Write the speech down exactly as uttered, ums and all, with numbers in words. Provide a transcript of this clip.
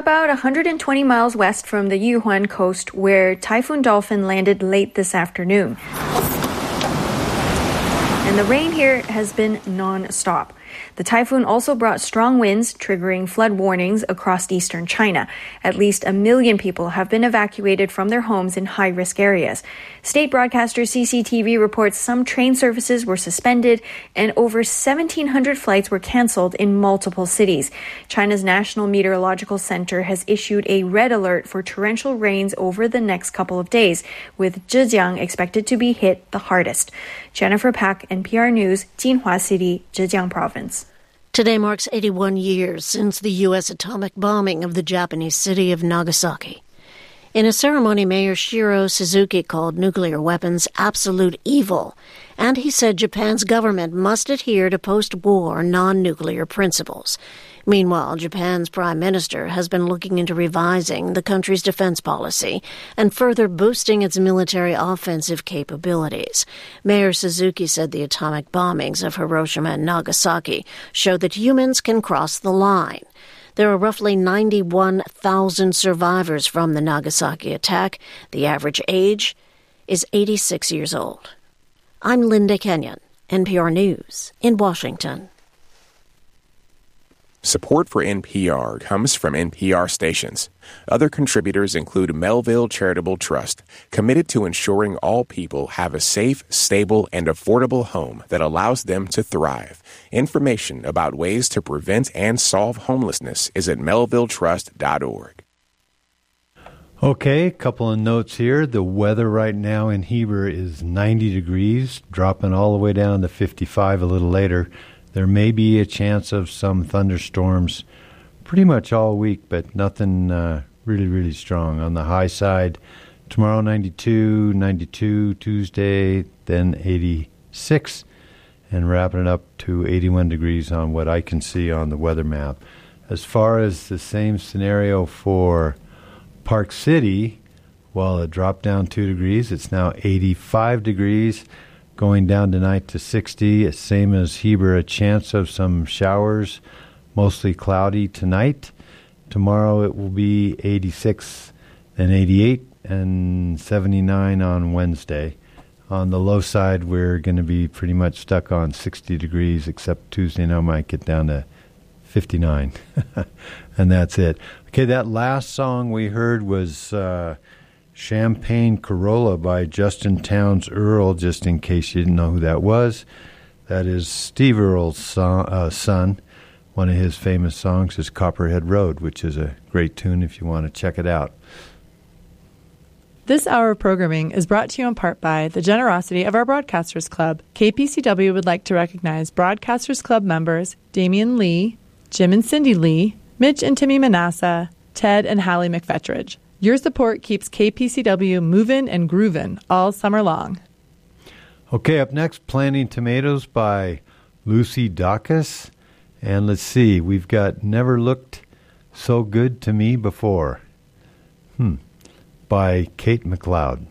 About one hundred twenty miles west from the Yuhuan coast, where Typhoon Dolphin landed late this afternoon. And the rain here has been non-stop. The typhoon also brought strong winds, triggering flood warnings across eastern China. At least a million people have been evacuated from their homes in high-risk areas. State broadcaster C C T V reports some train services were suspended and over seventeen hundred flights were canceled in multiple cities. China's National Meteorological Center has issued a red alert for torrential rains over the next couple of days, with Zhejiang expected to be hit the hardest. Jennifer Pak, N P R News, Jinhua City, Zhejiang Province. Today marks eighty-one years since the U S atomic bombing of the Japanese city of Nagasaki. In a ceremony, Mayor Shiro Suzuki called nuclear weapons absolute evil, and he said Japan's government must adhere to post-war non-nuclear principles. Meanwhile, Japan's prime minister has been looking into revising the country's defense policy and further boosting its military offensive capabilities. Mayor Suzuki said the atomic bombings of Hiroshima and Nagasaki show that humans can cross the line. There are roughly ninety-one thousand survivors from the Nagasaki attack. The average age is eighty-six years old. I'm Linda Kenyon, N P R News in Washington. Support for N P R comes from N P R stations. Other contributors include Melville Charitable Trust, committed to ensuring all people have a safe, stable, and affordable home that allows them to thrive. Information about ways to prevent and solve homelessness is at melville trust dot org. Okay, a couple of notes here. The weather right now in Heber is ninety degrees, dropping all the way down to fifty-five a little later. There may be a chance of some thunderstorms pretty much all week, but nothing uh, really, really strong. On the high side, tomorrow ninety-two, ninety-two, Tuesday, then eighty-six, and wrapping it up to eighty-one degrees on what I can see on the weather map. As far as the same scenario for Park City, well, it dropped down two degrees. It's now eighty-five degrees. Going down tonight to sixty, same as Heber, a chance of some showers, mostly cloudy tonight. Tomorrow it will be eighty-six, then eighty-eight, and seventy-nine on Wednesday. On the low side, we're going to be pretty much stuck on sixty degrees, except Tuesday night might get down to fifty-nine. And that's it. Okay, that last song we heard was Uh, Champagne Corolla by Justin Townes Earle, just in case you didn't know who that was. That is Steve Earle's son, uh, son. One of his famous songs is Copperhead Road, which is a great tune if you want to check it out. This hour of programming is brought to you in part by the generosity of our Broadcasters Club. K P C W would like to recognize Broadcasters Club members Damian Lee, Jim and Cindy Lee, Mitch and Timmy Manassa, Ted and Hallie McFetridge. Your support keeps K P C W moving and grooving all summer long. Okay, up next, Planting Tomatoes by Lucy Dacus. And let's see, we've got Never Looked So Good to Me Before. Hmm. By Kate McLeod.